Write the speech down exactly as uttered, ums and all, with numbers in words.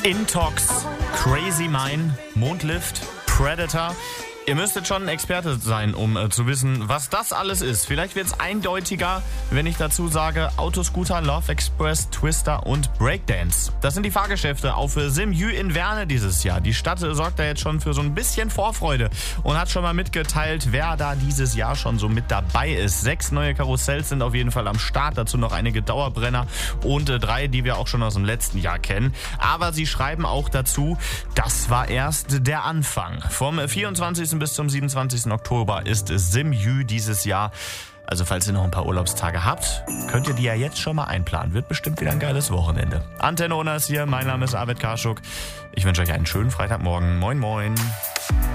Intox, Crazy Mine, Mondlift, Predator. Ihr müsstet schon ein Experte sein, um äh, zu wissen, was das alles ist. Vielleicht wird es eindeutiger, wenn ich dazu sage Autoscooter, Love Express, Twister und Breakdance. Das sind die Fahrgeschäfte auf äh, Simjü in Werne dieses Jahr. Die Stadt äh, sorgt da jetzt schon für so ein bisschen Vorfreude und hat schon mal mitgeteilt, wer da dieses Jahr schon so mit dabei ist. Sechs neue Karussells sind auf jeden Fall am Start. Dazu noch einige Dauerbrenner und äh, drei, die wir auch schon aus dem letzten Jahr kennen. Aber sie schreiben auch dazu, das war erst der Anfang. Vom äh, vierundzwanzigsten bis zum siebenundzwanzigsten Oktober ist Simjü dieses Jahr. Also falls ihr noch ein paar Urlaubstage habt, könnt ihr die ja jetzt schon mal einplanen. Wird bestimmt wieder ein geiles Wochenende. Antenne Unas hier, mein Name ist Arvid Karschuk. Ich wünsche euch einen schönen Freitagmorgen. Moin moin.